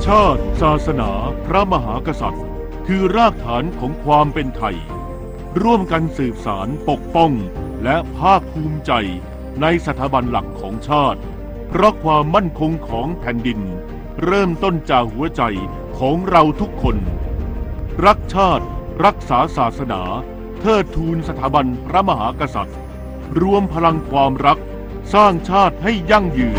ชาติศาสนาพระมหากษัตริย์คือรากฐานของความเป็นไทยร่วมกันสืบสานปกป้องและภาคภูมิใจในสถาบันหลักของชาติเพราะความมั่นคงของแผ่นดินเริ่มต้นจากหัวใจของเราทุกคนรักชาติรักษาศาสนาเทิดทูนสถาบันพระมหากษัตริย์รวมพลังความรักสร้างชาติให้ยั่งยืน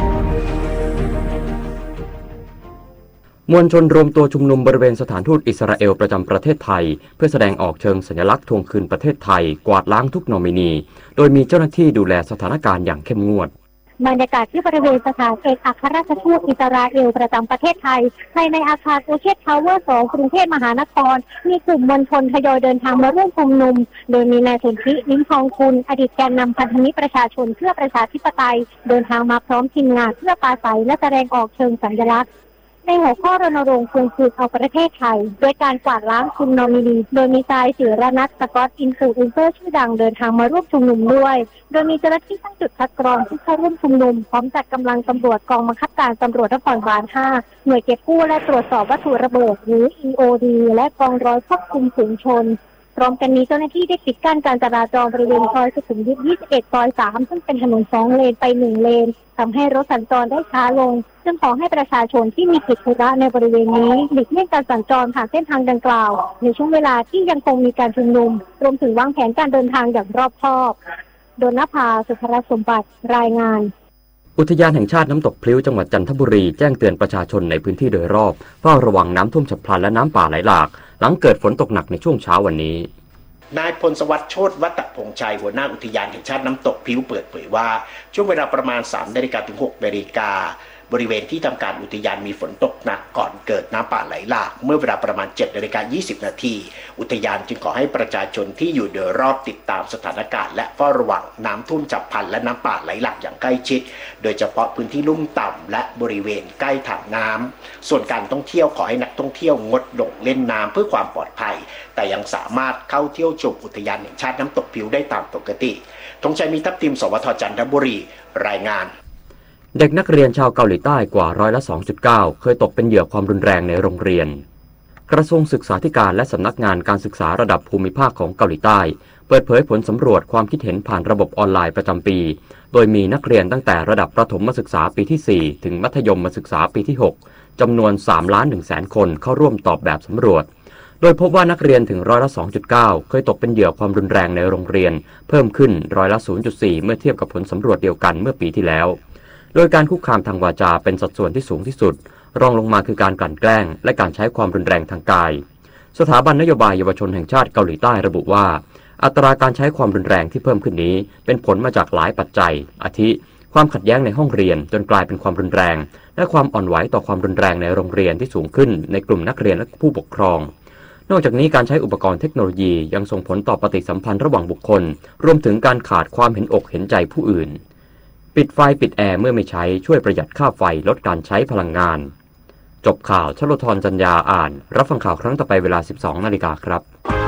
มวลชนรวมตัวชุมนุมบริเวณสถานทูตอิสราเอลประจำประเทศไทยเพื่อแสดงออกเชิงสัญลักษณ์ทวงคืนประเทศไทยกวาดล้างทุกนอมินีโดยมีเจ้าหน้าที่ดูแลสถานการณ์อย่างเข้มงวดบรรยากาศที่บริเวณสถานเอกอัครราชทูตอิสราเอลประจำประเทศไทยภายในอาคารโอเชียนทาวเวอร์ 2 กรุงเทพมหานครมีกลุ่มมวลชนทยอยเดินทางมาร่วมชุมนุมโดยมีนายสนธิ ลิ้มทองกุลอดีตแกนนำพันธมิตรประชาชนเพื่อประชาธิปไตยเดินทางมาพร้อมทีมงานเพื่อปราศัยและแสดงออกเชิงสัญลักษณ์ในหัวข้อรณรงค์ทวงคืนเอาประเทศไทยโดยการกวาดล้างทุนนอมินีโดยมีทรายศิรนัทสกอตอินฟลูเอนเซอร์ชื่อดังเดินทางมาร่วมชุมนุมด้วยโดยมีเจ้าหน้าที่ตั้งจุดคัดกรองที่เข้าร่วมชุมนุมพร้อมจัดกำลังตำรวจกองบังคับการตำรวจนครบาล 5 หน่วยเก็บกู้และตรวจสอบวัตถุระเบิดหรือ EOD และกองร้อยควบคุมฝูงชนพร้อมกันนี้เจ้าหน้าที่ได้ปิดกั้นการจราจรบริเวณซอยสุขุมวิท 21 ซอย 3 ซึ่งเป็นถนน2 เลนไป 1 เลนทำให้รถสัญจรได้ช้าลงซึ่งขอให้ประชาชนที่มีกิจธุระในบริเวณนี้หลีกเลี่ยงการสัญจรผ่านเส้นทางดังกล่าวในช่วงเวลาที่ยังคงมีการชุมนุมรวมถึงวางแผนการเดินทางอย่างรอบคอบดลนภา สุภรสมบัติรายงานอุทยานแห่งชาติน้ำตกพลิ้วจังหวัดจันทบุรีแจ้งเตือนประชาชนในพื้นที่โดยรอบเฝ้าระวังน้ำท่วมฉับพลันและน้ำป่าไหลหลากหลังเกิดฝนตกหนักในช่วงเช้าวันนี้นายพลสวัสดิ์โชติวัตพงษ์ชัยหัวหน้าอุทยานแห่งชาติน้ำตกพลิ้วเปิดเผยว่าช่วงเวลาประมาณ 3 นาฬิกาถึง 6 นาฬิกาบริเวณที่ทำการอุทยานมีฝนตกหนักก่อนเกิดน้ำป่าไหลหลากเมื่อเวลาประมาณ 7:20 นาทีอุทยานจึงขอให้ประชาชนที่อยู่โดยรอบติดตามสถานการณ์และเฝ้าระวังน้ำท่วมฉับพลันและน้ำป่าไหลหลากอย่างใกล้ชิดโดยเฉพาะพื้นที่ลุ่มต่ำและบริเวณใกล้ถังน้ำส่วนการท่องเที่ยวขอให้นักท่องเที่ยวงดลงเล่นน้ำเพื่อความปลอดภัยแต่ยังสามารถเข้าเที่ยวชมอุทยานแห่งชาติน้ำตกพลิ้วได้ตามปกติธงชัยมีทัพทีมสวทจันทบุรีรายงานเด็กนักเรียนชาวเกาหลีใต้กว่า2.9%เคยตกเป็นเหยื่อความรุนแรงในโรงเรียนกระทรวงศึกษาธิการและสำนักงานการศึกษาระดับภูมิภาคของเกาหลีใต้เปิดเผยผลสำรวจความคิดเห็นผ่านระบบออนไลน์ประจำปีโดยมีนักเรียนตั้งแต่ระดับประถมศึกษาปีที่ 4 ถึงมัธยมศึกษาปีที่ 6 จำนวน 3,100,000 คนเข้าร่วมตอบแบบสำรวจโดยพบว่านักเรียนถึง2.9%เคยตกเป็นเหยื่อความรุนแรงในโรงเรียนเพิ่มขึ้น0.4%เมื่อเทียบกับผลสำรวจเดียวกันเมื่อปีที่แล้วโดยการคุกคามทางวาจาเป็นสัดส่วนที่สูงที่สุดรองลงมาคือการกลั่นแกล้งและการใช้ความรุนแรงทางกายสถาบันนโยบายเยาวชนแห่งชาติเกาหลีใต้ระบุว่าอัตราการใช้ความรุนแรงที่เพิ่มขึ้นนี้เป็นผลมาจากหลายปัจจัยอาทิความขัดแย้งในห้องเรียนจนกลายเป็นความรุนแรงและความอ่อนไหวต่อความรุนแรงในโรงเรียนที่สูงขึ้นในกลุ่มนักเรียนและผู้ปกครองนอกจากนี้การใช้อุปกรณ์เทคโนโลยียังส่งผลต่อปฏิสัมพันธ์ระหว่างบุคคลรวมถึงการขาดความเห็นอกเห็นใจผู้อื่นปิดไฟปิดแอร์เมื่อไม่ใช้ช่วยประหยัดค่าไฟลดการใช้พลังงานจบข่าวชลธรจัญญาอ่านรับฟังข่าวครั้งต่อไปเวลา 12 นาฬิกาครับ